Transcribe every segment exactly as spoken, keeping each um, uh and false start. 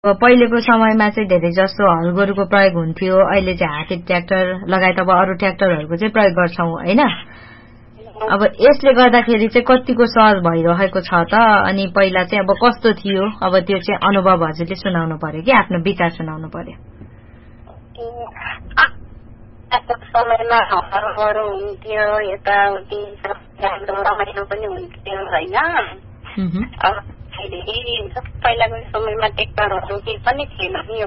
पहिलेको समयमा चाहिँ धेरै जसो हलगोरुको प्रयोग हुन्थ्यो, अहिले चाहिँ हात्ती ट्र्याक्टर लगायत अब अरू ट्र्याक्टरहरूको चाहिँ प्रयोग गर्छौं हैन। अब यसले गर्दाखेरि चाहिँ कतिको सहज भइरहेको छ त, अनि पहिला चाहिँ अब कस्तो थियो, अब त्यो चाहिँ अनुभव हजुरले सुनाउनु पर्यो कि आफ्नो विचार सुनाउनु पर्यो। समयमा हलगोरु हुन्थ्यो, यताउति राम्रो रमाइलो पनि हुन्थ्यो हैन। पहिलाको समयमा ट्र्याक्टरहरू केही पनि थिएन, यो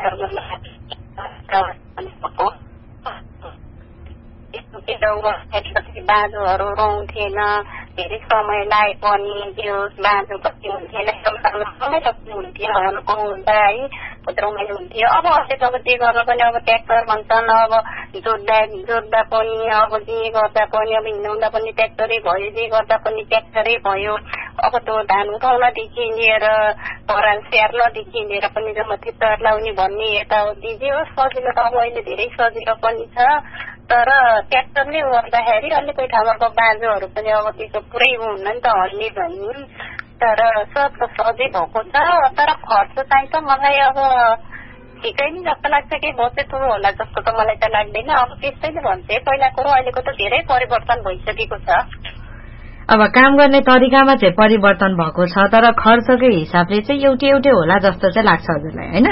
बाँझोहरू रौथेन, धेरै समय लागे पनि त्यो बाँझो कति हुन्थेन, समय कति हुन्थ्यो हलको हुँदा है, बहुत रमाइलो हुन्थ्यो। अब अहिले त अब जे गर्न पनि अब ट्र्याक्टर भन्छन्, अब जोत्दा जोत्दा पनि अब जे गर्दा पनि अब हिँडाउँदा पनि ट्र्याक्टरै भयो, जे गर्दा पनि ट्र्याक्टरै भयो। अब त्यो धान उठाउनदेखि लिएर पराल स्याहार्नदेखि लिएर पनि जम्मा थिप्तर लाउने भन्ने यताउति जे होस् सजिलो त अब अहिले धेरै सजिलो पनि छ। तर ट्र्याक्टरले गर्दाखेरि अलि कोही ठाउँको बाँझोहरू पनि अब त्यसको पुरै हुन्न नि त, हल्ने भइन्। तर सब सजिलो भएको छ, तर खर्च चाहिँ त मलाई अब ठिकै नि जस्तो लाग्छ कि बहुत ठुलो होला जस्तो त मलाई त लाग्दैन। अब त्यस्तैले भन्छ, पहिलाको र अहिलेको त धेरै परिवर्तन भइसकेको छ। अब काम गर्ने तरिकामा चाहिँ परिवर्तन भएको छ, तर खर्चको हिसाबले चाहिँ एउटै एउटै होला जस्तो चाहिँ लाग्छ हजुरलाई हैन?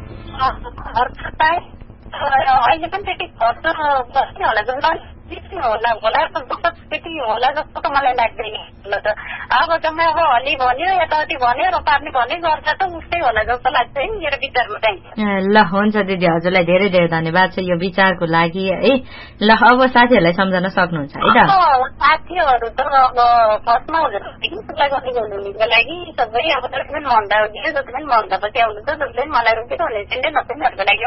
खर्च त अहिले पनि त्यति खर्च बस्ने होला जस्तो होला होला त्यति होला जस्तो त मलाई लाग्दैन। अब जम्मै अब हली भन्यो यताउति भन्यो रोपार्ने भन्यो गर्छ त उस्तै होला जस्तो लाग्छ है मेरो विचारमा चाहिँ। ल हुन्छ दिदी, हजुरलाई धेरै धेरै धन्यवाद छ यो विचारको लागि है। ल अब साथीहरूलाई सम्झाउन सक्नुहुन्छ है त? साथीहरू त अब फर्स्टमा हुनुको लागि सबै अब जति पनि भन्दा हुने जति पनि भन्दा पछि आउनु छ, जसले पनि मलाई रोकेर हुने चाहिँ नसक्नेहरूको लागि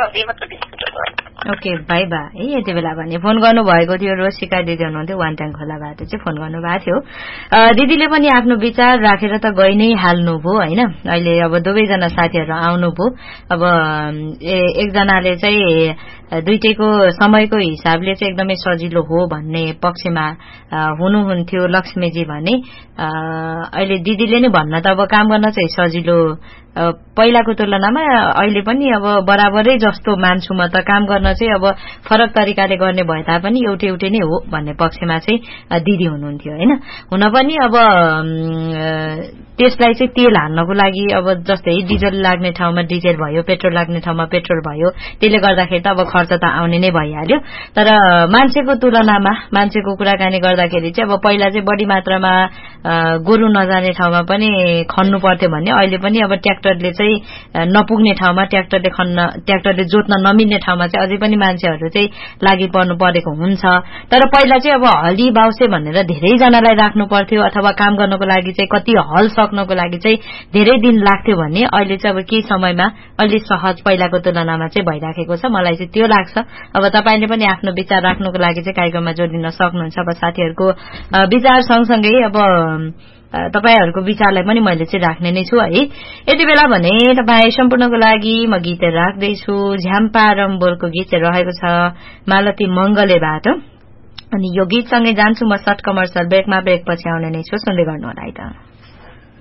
ओके बाई बाई है। यति बेला भने फोन गर्नुभएको थियो रोसिका दिदी हुनुहुन्थ्यो, वान ट्याङ खोलाबाट चाहिँ फोन गर्नुभएको थियो। दिदीले पनि आफ्नो विचार राखेर त गइ नै हाल्नुभयो हैन। अहिले अब दुवैजना साथीहरू आउनुभयो। अब एकजनाले चाहिँ दुईटैको समयको हिसाबले चाहिँ एकदमै सजिलो हो भन्ने पक्षमा हुनुहुन्थ्यो लक्ष्मीजी भने, अहिले दिदीले नै भन्न त अब काम गर्न चाहिँ सजिलो पहिलाको तुलनामा अहिले पनि अब बराबरै जस्तो मान्छु म त। काम गर्न चाहिँ अब फरक तरिकाले गर्ने भए तापनि एउटै एउटै नै हो भन्ने पक्षमा चाहिँ दिदी हुनुहुन्थ्यो हैन। हुन पनि अब त्यसलाई चाहिँ तेल हाल्नको लागि अब जस्तै डिजल लाग्ने ठाउँमा डिजल भयो, पेट्रोल लाग्ने ठाउँमा पेट्रोल भयो, त्यसले गर्दाखेरि त अब खर्च त आउने नै भइहाल्यो। तर मान्छेको तुलनामा मान्छेको कुराकानी गर्दाखेरि चाहिँ अब पहिला चाहिँ बढी मात्रामा गोरु नजाने ठाउँमा पनि खन्नु पर्थ्यो भने अहिले पनि अब ट्र्याक्टरले चाहिँ नपुग्ने ठाउँमा ट्र्याक्टरले खन्न ट्र्याक्टरले जोत्न नमिल्ने ठाउँमा चाहिँ अझै पनि मान्छेहरू चाहिँ लागि पर्नु परेको हुन्छ। तर पहिला चाहिँ अब हली बाउसे भनेर धेरैजनालाई राख्नु पर्थ्यो, अथवा काम गर्नको लागि चाहिँ कति हल सक्नको लागि चाहिँ धेरै दिन लाग्थ्यो भने अहिले चाहिँ अब केही समयमा अलि सहज पहिलाको तुलनामा चाहिँ भइराखेको छ। मलाई चाहिँ त्यो लाग्छ। अब तपाईले पनि आफ्नो विचार राख्नुको लागि चाहिँ कार्यक्रममा जोडिन सक्नुहुन्छ। अब साथीहरूको विचार सँगसँगै अब तपाईहरुको विचारलाई पनि मैले चाहिँ राख्ने नै छु है। यति बेला भने तपाई सम्पूर्णको लागि म गीत राख्दैछु। झ्याम्पा रम्बोलको गीत रहेको छ मालती मंगलेबाट, अनि यो गीतसँगै जान्छु म सर्ट कमर्सियल ब्रेकमा। ब्रेकपछि आउने नै छु, सुन्दै गर्नु होला है त।